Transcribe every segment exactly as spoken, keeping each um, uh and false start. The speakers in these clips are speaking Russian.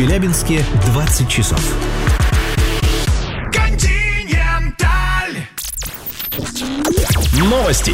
Челябинске двадцать часов. Континенталь. Новости.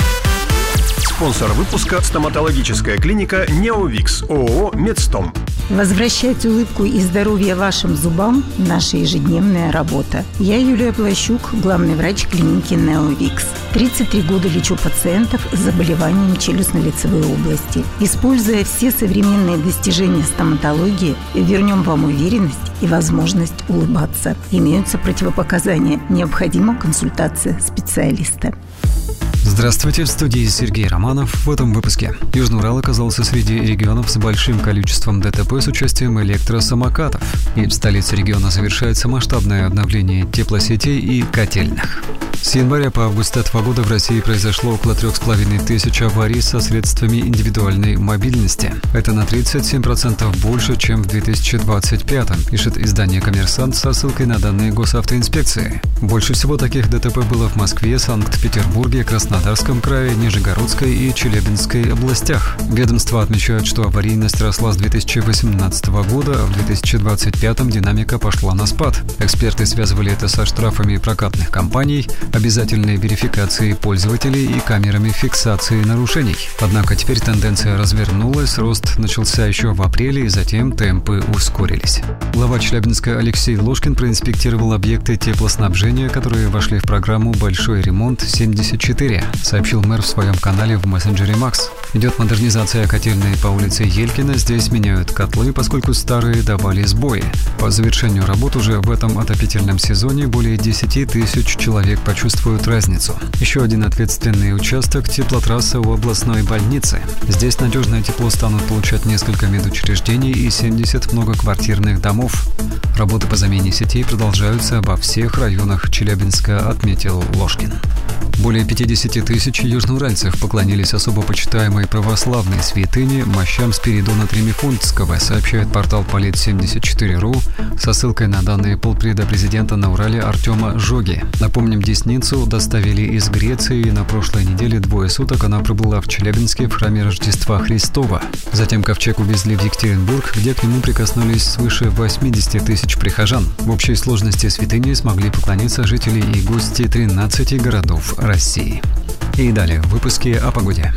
Спонсор выпуска — стоматологическая клиника «Неовикс» ООО «Медстом». Возвращать улыбку и здоровье вашим зубам – наша ежедневная работа. Я Юлия Плащук, главный врач клиники «Неовикс». тридцать три года лечу пациентов с заболеваниями челюстно-лицевой области. Используя все современные достижения стоматологии, вернем вам уверенность и возможность улыбаться. Имеются противопоказания. Необходима консультация специалиста. Здравствуйте, в студии Сергей Романов. В этом выпуске. Южный Урал оказался среди регионов с большим количеством ДТП с участием электросамокатов. И в столице региона завершается масштабное обновление теплосетей и котельных. С января по август этого года в России произошло около трех с половиной тысяч аварий со средствами индивидуальной мобильности. Это на тридцать семь процентов больше, чем в две тысячи двадцать пятом, пишет издание «Коммерсант» со ссылкой на данные госавтоинспекции. Больше всего таких ДТП было в Москве, Санкт-Петербурге, Краснодарском крае, Нижегородской и Челябинской областях. Ведомства отмечают, что аварийность росла с две тысячи восемнадцатого года, а в две тысячи двадцать пятом динамика пошла на спад. Эксперты связывали это со штрафами прокатных компаний, обязательной верификацией пользователей и камерами фиксации нарушений. Однако теперь тенденция развернулась, рост начался еще в апреле, и затем темпы ускорились. Глава Челябинска Алексей Ложкин проинспектировал объекты теплоснабжения, которые вошли в программу «Большой ремонт семьдесят четыре», сообщил мэр в своем канале в мессенджере Макс. Идет модернизация котельной по улице Елькина, здесь меняют котлы, поскольку старые давали сбои. По завершению работ уже в этом отопительном сезоне более десяти тысяч человек почувствуют разницу. Еще один ответственный участок – теплотрасса у областной больницы. Здесь надежное тепло станут получать несколько медучреждений и семьдесят многоквартирных домов. Работы по замене сетей продолжаются во всех районах Челябинска, отметил Ложкин. Более пятидесяти тысяч южноуральцев поклонились особо почитаемой православной святыне мощам Спиридона Тремифунтского, сообщает портал полит семьдесят четыре точка ру со ссылкой на данные полпреда президента на Урале Артема Жоги. Напомним, десницу доставили из Греции, и на прошлой неделе двое суток она пробыла в Челябинске в храме Рождества Христова. Затем ковчег увезли в Екатеринбург, где к нему прикоснулись свыше восьмидесяти тысяч прихожан. В общей сложности святыни смогли поклониться жители и гости тринадцати городов России. И далее в выпуске о погоде.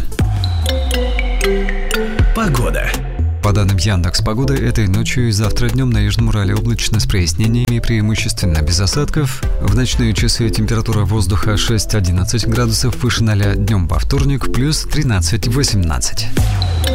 Погода. По данным Яндекс.Погоды, этой ночью и завтра днем на Южном Урале облачно с прояснениями, преимущественно без осадков. В ночные часы температура воздуха шесть-одиннадцать градусов выше ноля, днем по вторник плюс тринадцать-восемнадцать.